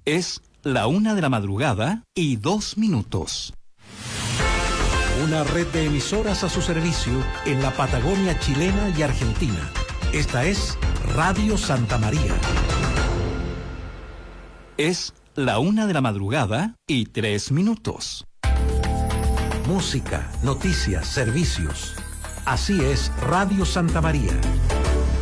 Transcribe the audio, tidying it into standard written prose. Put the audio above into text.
Es la 1:02 Una red de emisoras a su servicio en la Patagonia chilena y argentina. Esta es Radio Santa María. Es la 1:03 Música, noticias, servicios. Así es Radio Santa María.